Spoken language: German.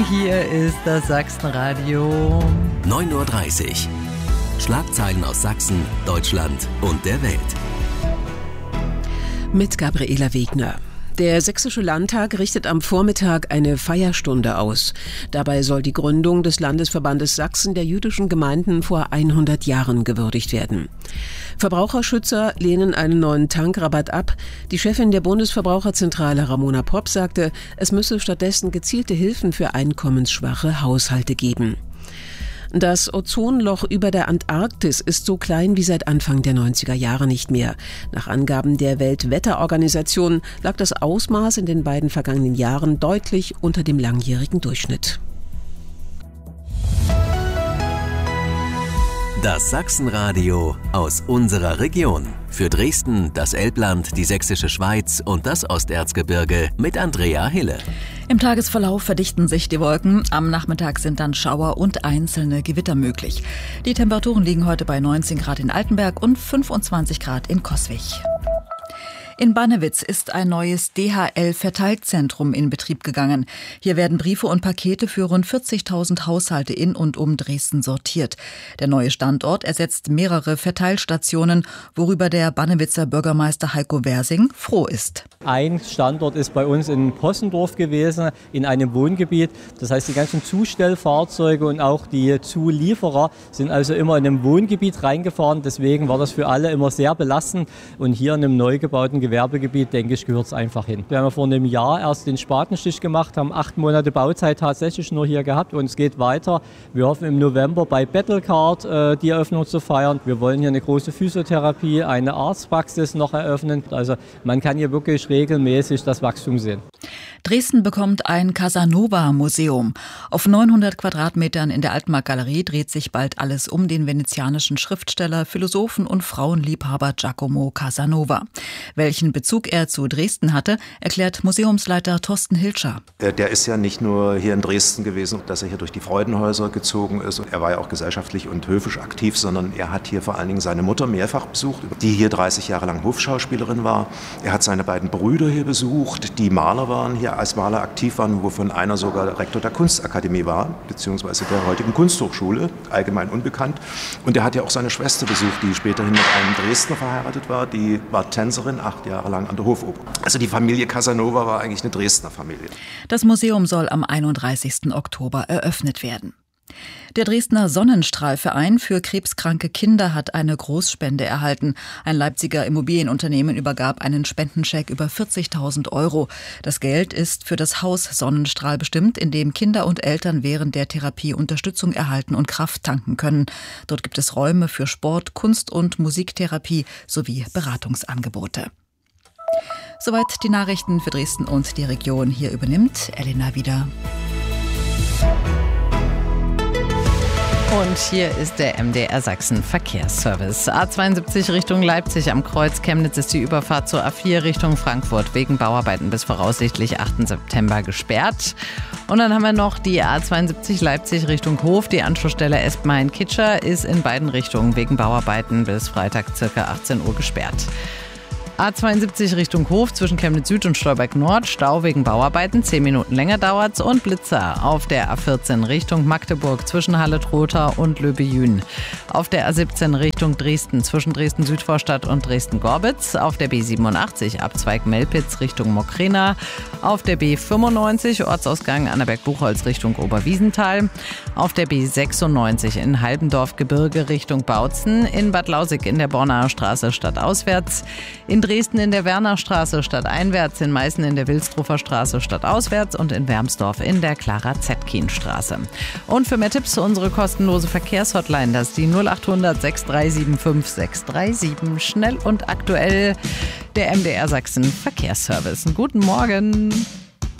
Hier ist das Sachsenradio. 9:30 Uhr. Schlagzeilen aus Sachsen, Deutschland und der Welt. Mit Gabriela Wegner. Der Sächsische Landtag richtet am Vormittag eine Feierstunde aus. Dabei soll die Gründung des Landesverbandes Sachsen der jüdischen Gemeinden vor 100 Jahren gewürdigt werden. Verbraucherschützer lehnen einen neuen Tankrabatt ab. Die Chefin der Bundesverbraucherzentrale Ramona Popp sagte, es müsse stattdessen gezielte Hilfen für einkommensschwache Haushalte geben. Das Ozonloch über der Antarktis ist so klein wie seit Anfang der 90er Jahre nicht mehr. Nach Angaben der Weltwetterorganisation lag das Ausmaß in den beiden vergangenen Jahren deutlich unter dem langjährigen Durchschnitt. Das Sachsenradio aus unserer Region. Für Dresden, das Elbland, die Sächsische Schweiz und das Osterzgebirge mit Andrea Hille. Im Tagesverlauf verdichten sich die Wolken. Am Nachmittag sind dann Schauer und einzelne Gewitter möglich. Die Temperaturen liegen heute bei 19 Grad in Altenberg und 25 Grad in Coswig. In Bannewitz ist ein neues DHL-Verteilzentrum in Betrieb gegangen. Hier werden Briefe und Pakete für rund 40.000 Haushalte in und um Dresden sortiert. Der neue Standort ersetzt mehrere Verteilstationen, worüber der Bannewitzer Bürgermeister Heiko Wersing froh ist. Ein Standort ist bei uns in Possendorf gewesen, in einem Wohngebiet. Das heißt, die ganzen Zustellfahrzeuge und auch die Zulieferer sind also immer in einem Wohngebiet reingefahren. Deswegen war das für alle immer sehr belastend. Und hier in einem neu gebauten Gewerbegebiet, denke ich, gehört es einfach hin. Wir haben ja vor einem Jahr erst den Spatenstich gemacht, haben 8 Monate Bauzeit tatsächlich nur hier gehabt und es geht weiter. Wir hoffen im November bei Battlecard die Eröffnung zu feiern. Wir wollen hier eine große Physiotherapie, eine Arztpraxis noch eröffnen. Also man kann hier wirklich regelmäßig das Wachstum sehen. Dresden bekommt ein Casanova-Museum. Auf 900 Quadratmetern in der Altmark-Galerie dreht sich bald alles um den venezianischen Schriftsteller, Philosophen und Frauenliebhaber Giacomo Casanova. Welchen Bezug er zu Dresden hatte, erklärt Museumsleiter Thorsten Hilscher. Der ist ja nicht nur hier in Dresden gewesen, dass er hier durch die Freudenhäuser gezogen ist. Er war ja auch gesellschaftlich und höfisch aktiv, sondern er hat hier vor allen Dingen seine Mutter mehrfach besucht, die hier 30 Jahre lang Hofschauspielerin war. Er hat seine beiden Brüder hier besucht, die Maler waren, hier als Maler aktiv waren, wovon einer sogar Rektor der Kunstakademie war, beziehungsweise der heutigen Kunsthochschule, allgemein unbekannt. Und er hat ja auch seine Schwester besucht, die späterhin mit einem Dresdner verheiratet war, die war Tänzerin, 8 Jahre lang an der Hofoper. Also die Familie Casanova war eigentlich eine Dresdner Familie. Das Museum soll am 31. Oktober eröffnet werden. Der Dresdner Sonnenstrahlverein für krebskranke Kinder hat eine Großspende erhalten. Ein Leipziger Immobilienunternehmen übergab einen Spendenscheck über 40.000 €. Das Geld ist für das Haus Sonnenstrahl bestimmt, in dem Kinder und Eltern während der Therapie Unterstützung erhalten und Kraft tanken können. Dort gibt es Räume für Sport, Kunst- und Musiktherapie sowie Beratungsangebote. Soweit die Nachrichten für Dresden und die Region. Hier übernimmt Elena wieder. Und hier ist der MDR Sachsen Verkehrsservice. A72 Richtung Leipzig am Kreuz Chemnitz ist die Überfahrt zur A4 Richtung Frankfurt wegen Bauarbeiten bis voraussichtlich 8. September gesperrt. Und dann haben wir noch die A72 Leipzig Richtung Hof. Die Anschlussstelle Esp-Main-Kitscher ist in beiden Richtungen wegen Bauarbeiten bis Freitag ca. 18 Uhr gesperrt. A72 Richtung Hof zwischen Chemnitz Süd und Stolberg Nord, Stau wegen Bauarbeiten, 10 Minuten länger dauert's und Blitzer auf der A14 Richtung Magdeburg zwischen Halle-Trotha und Löbejün. Auf der A17 Richtung Dresden zwischen Dresden-Südvorstadt und Dresden-Gorbitz, auf der B87 Abzweig Melpitz Richtung Mokrena, auf der B95 Ortsausgang Annaberg-Buchholz Richtung Oberwiesenthal, auf der B96 in Halbendorf-Gebirge Richtung Bautzen, in Bad Lausig in der Bornaer Straße stadtauswärts, in Dresden in der Wernerstraße stadteinwärts, in Meißen in der Wilsdruffer Straße stadtauswärts und in Wermsdorf in der Clara-Zetkin-Straße. Und für mehr Tipps unsere kostenlose Verkehrshotline, das ist die 0800 6375 637. Schnell und aktuell der MDR Sachsen Verkehrsservice. Guten Morgen.